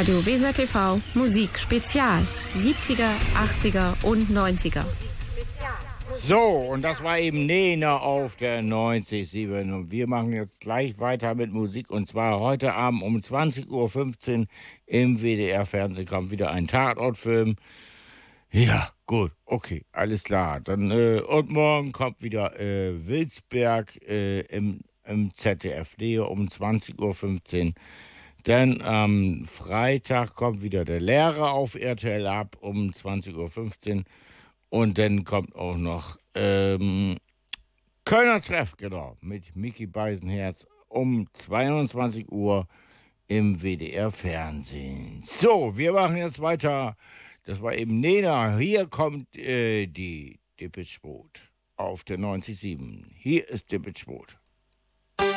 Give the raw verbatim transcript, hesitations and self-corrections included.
Radio Weser T V Musik Spezial. siebziger, achtziger und neunziger. So, und das war eben Nena auf der neunzig Komma sieben. Und wir machen jetzt gleich weiter mit Musik. Und zwar heute Abend um zwanzig Uhr fünfzehn im W D R-Fernsehen kommt wieder ein Tatortfilm. Ja, gut, okay, alles klar. Dann, äh, und morgen kommt wieder äh, Wilsberg äh, im, im Z D F Neo um zwanzig Uhr fünfzehn. Dann am Freitag kommt wieder der Lehrer auf R T L ab um zwanzig Uhr fünfzehn. Und dann kommt auch noch ähm, Kölner Treff, genau, mit Micky Beisenherz um zweiundzwanzig Uhr im W D R-Fernsehen. So, wir machen jetzt weiter. Das war eben Nena. Hier kommt äh, die Depeche Mode auf der neunzig Komma sieben. Hier ist Depeche Mode.